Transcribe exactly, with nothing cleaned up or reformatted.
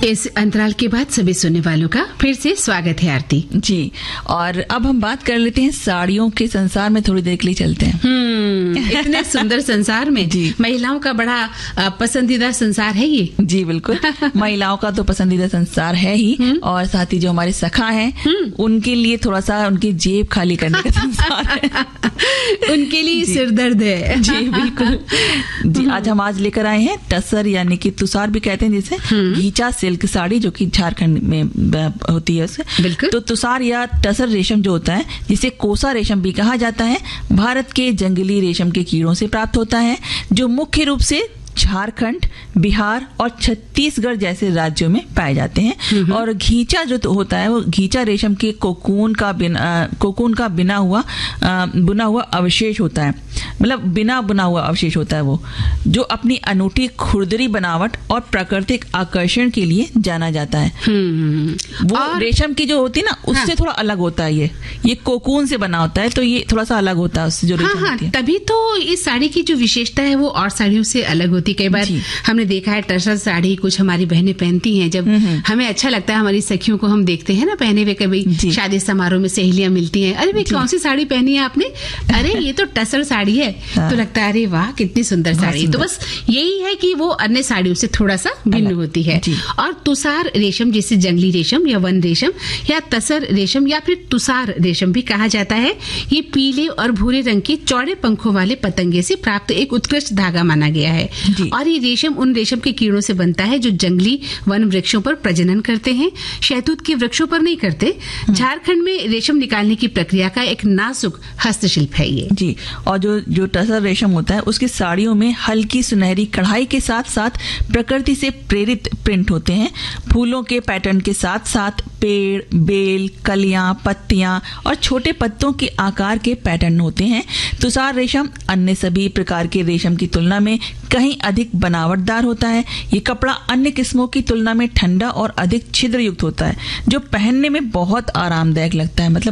इस अंतराल के बाद सभी सुनने वालों का फिर से स्वागत है आरती जी। और अब हम बात कर लेते हैं साड़ियों के संसार में, थोड़ी देर के लिए चलते हैं। हम्म इतने सुंदर संसार में जी महिलाओं का बड़ा पसंदीदा संसार है ये। जी बिल्कुल, महिलाओं का तो पसंदीदा संसार है ही, और साथ ही जो हमारे सखा हैं उनके लिए थोड़ा सा उनकी जेब खाली करने का संसार है। उनके लिए सिरदर्द है। जी बिल्कुल जी। आज हम आज लेकर आए हैं टसर, यानी कि तुषार भी कहते हैं जिसे, घीचा सिल्क साड़ी, जो कि झारखंड में होती है उससे। तो तुषार या टसर रेशम जो होता है, जिसे कोसा रेशम भी कहा जाता है, भारत के जंगली रेशम के कीड़ों से प्राप्त होता है, जो मुख्य रूप से झारखंड, बिहार और छत्तीसगढ़ जैसे राज्यों में पाए जाते हैं। और घीचा जो तो होता है वो घीचा रेशम के कोकून का बिना कोकून का बिना हुआ आ, बुना हुआ अवशेष होता है, मतलब बिना बुना हुआ अवशेष होता है वो, जो अपनी अनूठी खुरदरी बनावट और प्राकृतिक आकर्षण के लिए जाना जाता है। वो और रेशम की जो होती है ना उससे हाँ। थोड़ा अलग होता है, ये ये कोकून से बना होता है, तो ये थोड़ा सा अलग होता है उससे जो रेशम हाँ, होती है। तभी तो इस साड़ी की जो विशेषता है वो और साड़ियों से अलग होती है। कई बार हमने देखा है टसर साड़ी कुछ हमारी बहनें पहनती हैं, जब हमें अच्छा लगता है, हमारी सखियों को हम देखते हैं ना पहने हुए, कभी शादी समारोह में सहेलियां मिलती हैं, अरे भाई कौन सी साड़ी पहनी है आपने, अरे ये तो टसर साड़ी है। हाँ। तो लगता है अरे वाह कितनी सुंदर साड़ी। तो बस यही है कि वो अन्य साड़ियों से थोड़ा सा भिन्न होती है। और तुषार रेशम, जिसे जंगली रेशम या वन रेशम या तसर रेशम या फिर तुषार रेशम भी कहा जाता है, ये पीले और भूरे रंग के चौड़े पंखों वाले पतंगे से प्राप्त एक उत्कृष्ट धागा माना गया है। और ये रेशम उन रेशम के कीड़ों से बनता है जो जंगली वन वृक्षों पर प्रजनन करते हैं, शहतूत के वृक्षों पर नहीं करते। झारखंड में रेशम निकालने की प्रक्रिया का एक नाजुक हस्तशिल्प है ये जी। और जो जो टसर रेशम होता है उसकी साड़ियों में हल्की सुनहरी कढ़ाई के साथ साथ प्रकृति से प्रेरित प्रिंट होते हैं। फूलों के पैटर्न के साथ साथ पेड़, बेल, कलियां, पत्तियां और छोटे पत्तों के आकार के पैटर्न होते हैं। तुषार रेशम अन्य सभी प्रकार के रेशम की तुलना में कहीं अधिक बनावटदार होता है। ये कपड़ा अन्य किस्मों की तुलना में ठंडा और अधिक छिद्र युक्त होता है, जो पहनने में बहुत आरामदायक लगता है। मतलब